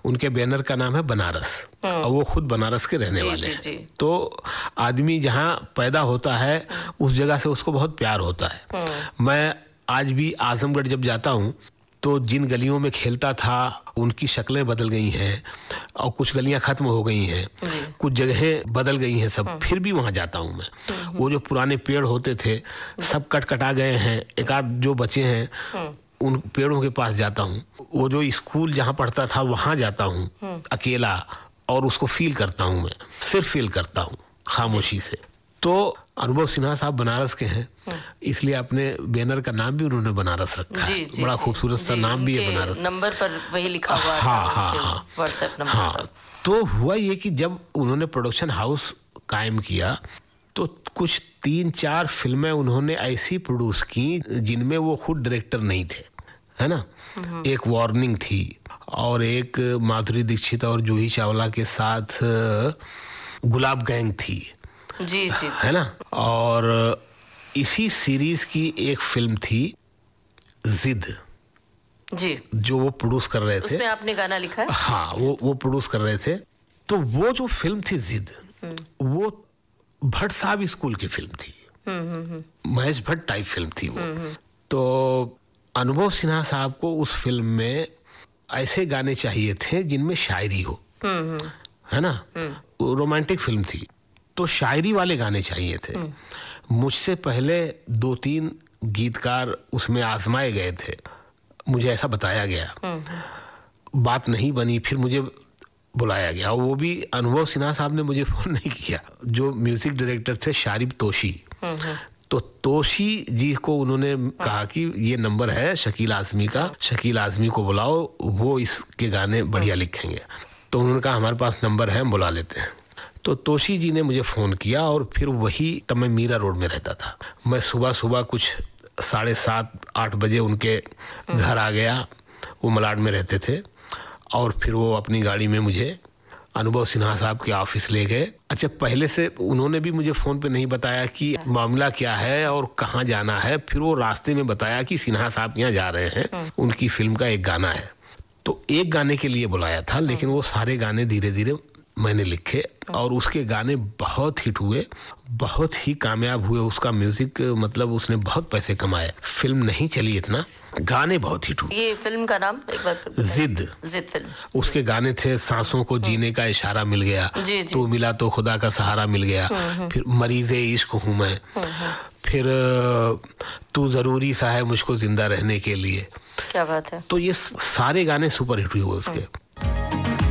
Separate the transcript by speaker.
Speaker 1: उनके बैनर का नाम है बनारस, और वो खुद बनारस के रहने वाले हैं। तो आदमी जहाँ पैदा होता है उस जगह से उसको बहुत प्यार होता है। मैं आज भी आजमगढ़ जब जाता हूँ तो जिन गलियों में खेलता था उनकी शक्लें बदल गई हैं, और कुछ गलियां खत्म हो गई हैं, कुछ जगहें बदल गई हैं सब, फिर भी वहां जाता हूं मैं। वो जो पुराने पेड़ होते थे सब कटा गए हैं, एक आध जो बचे हैं उन पेड़ों के पास जाता हूँ। वो जो स्कूल जहाँ पढ़ता था वहां जाता हूँ अकेला, और उसको फील करता हूँ, मैं सिर्फ फील करता हूँ खामोशी से। तो अनुभव सिन्हा साहब बनारस के हैं, इसलिए अपने बैनर का नाम भी उन्होंने बनारस रखा है। बड़ा खूबसूरत सा नाम भी है बनारस।
Speaker 2: नंबर पर वही लिखा हुआ है।
Speaker 1: हाँ,
Speaker 2: व्हाट्सएप नंबर।
Speaker 1: हाँ, तो हुआ ये कि जब उन्होंने प्रोडक्शन हाउस कायम किया तो कुछ 3-4 फिल्में उन्होंने ऐसी प्रोड्यूस की जिनमें वो खुद डायरेक्टर नहीं थे, है ना। एक वार्निंग थी, और एक माधुरी दीक्षित और जूही चावला के साथ गुलाब गैंग थी,
Speaker 2: जी,
Speaker 1: है ना। और इसी सीरीज की एक फिल्म थी जिद,
Speaker 2: जी,
Speaker 1: जो वो प्रोड्यूस कर रहे थे।
Speaker 2: उसमें आपने गाना लिखा है?
Speaker 1: हाँ, वो प्रोड्यूस कर रहे थे। तो वो जो फिल्म थी जिद, वो भट्ट साहब स्कूल की फिल्म थी, महेश भट्ट टाइप फिल्म थी वो। तो अनुभव सिन्हा साहब को उस फिल्म में ऐसे गाने चाहिए थे जिनमें शायरी हो, है ना। रोमांटिक फिल्म थी तो शायरी वाले गाने चाहिए थे। मुझसे पहले 2-3 गीतकार उसमें आजमाए गए थे, मुझे ऐसा बताया गया, बात नहीं बनी, फिर मुझे बुलाया गया। वो भी अनुभव सिन्हा साहब ने मुझे फोन नहीं किया, जो म्यूजिक डायरेक्टर थे शारिब तोशी। तो तोशी जी को उन्होंने कहा कि ये नंबर है शकील आजमी का, शकील आजमी को बुलाओ, वो इसके गाने बढ़िया लिखेंगे। तो उन्होंने कहा हमारे पास नंबर है, हम बुला लेते हैं। तो तोशी जी ने मुझे फ़ोन किया, और फिर वही, तब मैं मीरा रोड में रहता था, मैं सुबह कुछ 7:30-8 बजे उनके घर आ गया। वो मलाड में रहते थे, और फिर वो अपनी गाड़ी में मुझे अनुभव सिन्हा साहब के ऑफिस ले गए। अच्छा, पहले से उन्होंने भी मुझे फ़ोन पे नहीं बताया कि मामला क्या है और कहाँ जाना है। फिर वो रास्ते में बताया कि सिन्हा साहब यहाँ जा रहे हैं, उनकी फिल्म का एक गाना है। तो एक गाने के लिए बुलाया था, लेकिन वो सारे गाने धीरे धीरे मैंने लिखे, और उसके गाने बहुत हिट हुए, बहुत ही कामयाब हुए। उसका म्यूजिक, मतलब उसने बहुत पैसे कमाए। फिल्म नहीं चली इतना, गाने बहुत हिट हुए।
Speaker 2: ये फिल्म का नाम एक बार
Speaker 1: जिद
Speaker 2: फिल्म।
Speaker 1: उसके गाने थे सांसों को जीने का इशारा मिल गया, तू मिला तो खुदा का सहारा मिल गया, फिर मरीज़े इश्क हूँ मैं, फिर तू जरूरी सा है मुझको जिंदा रहने के लिए।
Speaker 2: क्या बात है।
Speaker 1: तो ये सारे गाने सुपर हिट हुए उसके।